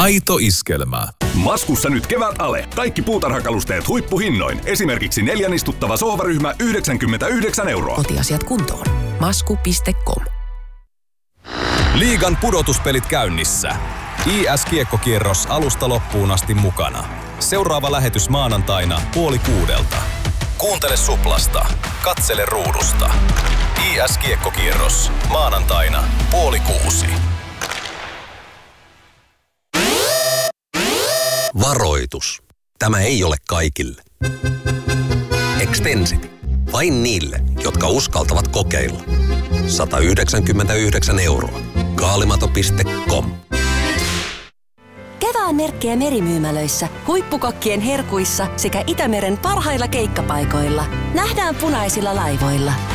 Aito iskelmä. Maskussa nyt kevät ale. Kaikki puutarhakalusteet huippuhinnoin. Esimerkiksi 4 istuttava sohvaryhmä 99 €. Kotiasiat kuntoon. Masku.com. Liigan pudotuspelit käynnissä. IS-kiekkokierros alusta loppuun asti mukana. Seuraava lähetys maanantaina 5:30. Kuuntele Suplasta. Katsele ruudusta. IS-kiekkokierros maanantaina 5:30. Varoitus. Tämä ei ole kaikille. Extensity. Vain niille, jotka uskaltavat kokeilla. 199 €. Kaalimato.com. Kevään merkkejä merimyymälöissä, huippukokkien herkuissa sekä Itämeren parhailla keikkapaikoilla. Nähdään punaisilla laivoilla.